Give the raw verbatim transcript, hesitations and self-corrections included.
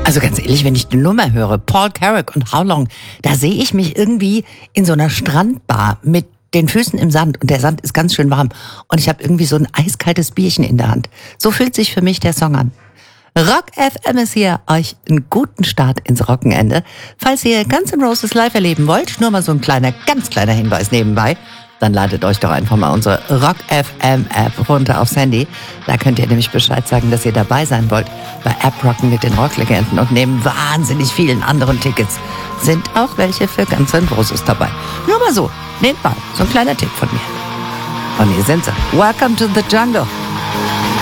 Also ganz ehrlich, wenn ich die Nummer höre, Paul Carrack und How Long, da sehe ich mich irgendwie in so einer Strandbar mit den Füßen im Sand und der Sand ist ganz schön warm und ich habe irgendwie so ein eiskaltes Bierchen in der Hand. So fühlt sich für mich der Song an. Rock F M ist hier, euch einen guten Start ins Wochenende. Falls ihr Guns N' Roses live erleben wollt, nur mal so ein kleiner, ganz kleiner Hinweis nebenbei, dann ladet euch doch einfach mal unsere Rock F M App runter aufs Handy. Da könnt ihr nämlich Bescheid sagen, dass ihr dabei sein wollt bei App Rocken mit den Rocklegenden und neben wahnsinnig vielen anderen Tickets sind auch welche für Guns N' Roses dabei. Nur mal so, nebenbei, so ein kleiner Tipp von mir. Und hier sind sie. Welcome to the Jungle.